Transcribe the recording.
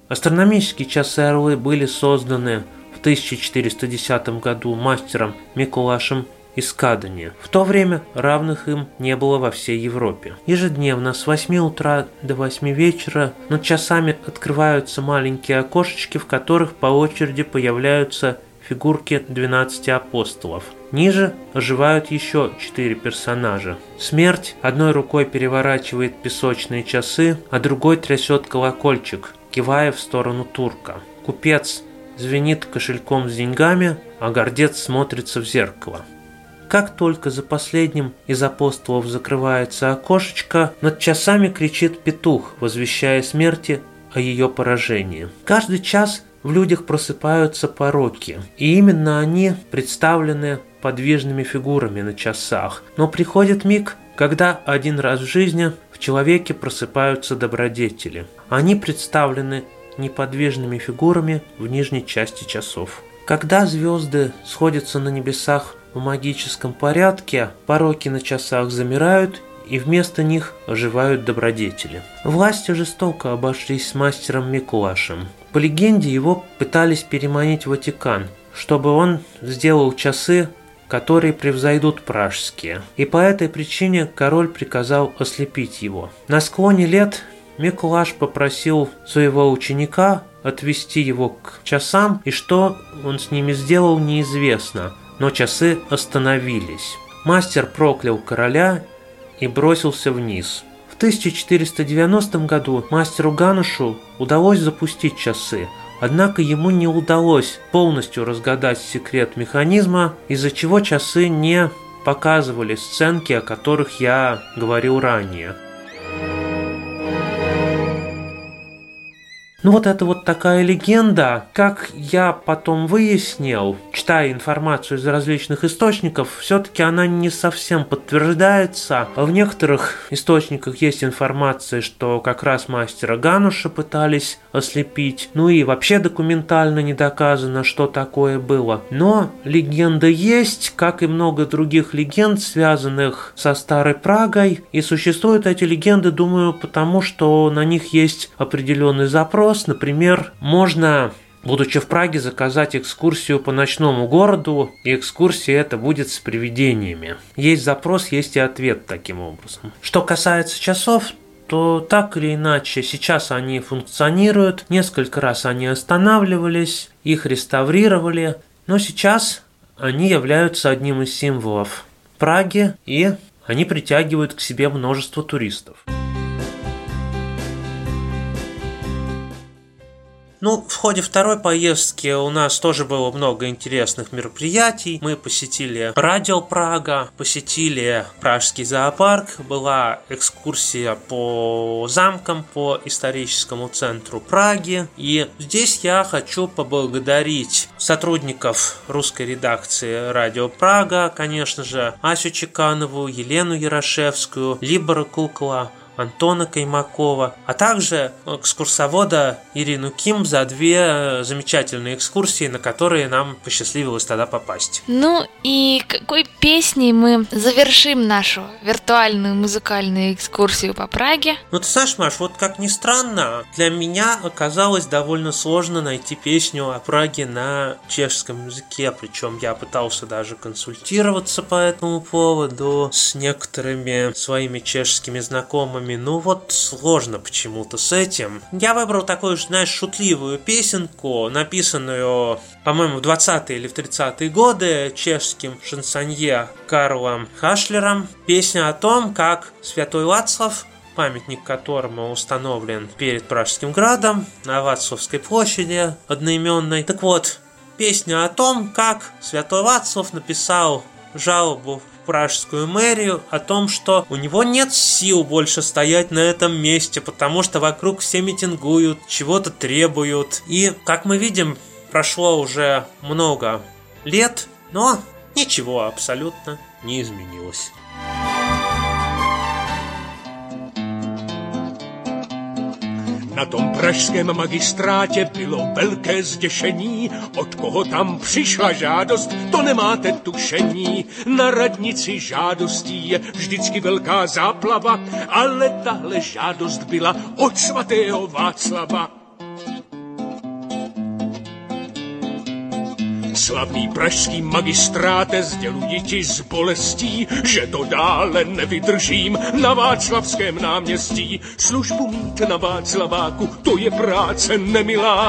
Астрономические часы-орлы были созданы в 1410 году мастером Микулашем из Кадани. В то время равных им не было во всей Европе. Ежедневно с 8 утра до 8 вечера над часами открываются маленькие окошечки, в которых по очереди появляются фигурки 12 апостолов. Ниже оживают еще 4 персонажа. Смерть одной рукой переворачивает песочные часы, а другой трясет колокольчик, кивая в сторону турка. Купец звенит кошельком с деньгами, а гордец смотрится в зеркало. Как только за последним из апостолов закрывается окошечко, над часами кричит петух, возвещая смерти о ее поражении. Каждый час в людях просыпаются пороки, и именно они представлены подвижными фигурами на часах. Но приходит миг, когда один раз в жизни в человеке просыпаются добродетели. Они представлены неподвижными фигурами в нижней части часов. Когда звезды сходятся на небесах в магическом порядке, пороки на часах замирают, и вместо них оживают добродетели. Власти жестоко обошлись с мастером Микулашем. По легенде, его пытались переманить в Ватикан, чтобы он сделал часы, которые превзойдут пражские. И по этой причине король приказал ослепить его. На склоне лет Микулаш попросил своего ученика отвести его к часам, и что он с ними сделал, неизвестно, но часы остановились. Мастер проклял короля и бросился вниз. В 1490 году мастеру Ганушу удалось запустить часы, однако ему не удалось полностью разгадать секрет механизма, из-за чего часы не показывали сценки, о которых я говорил ранее. Ну вот это вот такая легенда. Как я потом выяснил, читая информацию из различных источников, все-таки она не совсем подтверждается. В некоторых источниках есть информация, что как раз мастера Гануша пытались ослепить. Ну и вообще документально не доказано, что такое было. Но легенда есть, как и много других легенд, связанных со Старой Прагой. И существуют эти легенды, думаю, потому что на них есть определенный запрос. Например, можно, будучи в Праге, заказать экскурсию по ночному городу, и экскурсия эта будет с привидениями. Есть запрос, есть и ответ таким образом. Что касается часов, то так или иначе сейчас они функционируют. Несколько раз они останавливались, их реставрировали, но сейчас они являются одним из символов Праги, и они притягивают к себе множество туристов. Ну, в ходе второй поездки у нас тоже было много интересных мероприятий. Мы посетили Радио Прага, посетили Пражский зоопарк, была экскурсия по замкам, по историческому центру Праги. И здесь я хочу поблагодарить сотрудников русской редакции Радио Прага, конечно же, Асю Чеканову, Елену Ярошевскую, Либора Кукла, Антона Каймакова, а также экскурсовода Ирину Ким за 2 замечательные экскурсии, на которые нам посчастливилось тогда попасть. Ну и какой песней мы завершим нашу виртуальную музыкальную экскурсию по Праге? Ну ты знаешь, Маш, вот как ни странно, для меня оказалось довольно сложно найти песню о Праге на чешском языке, причем я пытался даже консультироваться по этому поводу с некоторыми своими чешскими знакомыми. Ну вот сложно почему-то с этим. Я выбрал такую, знаешь, шутливую песенку, написанную, по-моему, в 20-е или в 30-е годы чешским шансонье Карлом Хашлером. Песня о том, как Святой Вацлав, памятник которому установлен перед Пражским градом на Вацлавской площади одноименной. Так вот, песня о том, как Святой Вацлав написал жалобу пражскую мэрию о том, что у него нет сил больше стоять на этом месте, потому что вокруг все митингуют, чего-то требуют. И, как мы видим, прошло уже много лет, но ничего абсолютно не изменилось. Na tom pražském magistrátě bylo velké zděšení, od koho tam přišla žádost, to nemáte tušení. Na radnici žádostí je vždycky velká záplava, ale tahle žádost byla od svatého Václava. Slavný pražský magistráte, sděluji ti s bolestí, že to dále nevydržím na Václavském náměstí. Službu mít na Václaváku, to je práce nemilá.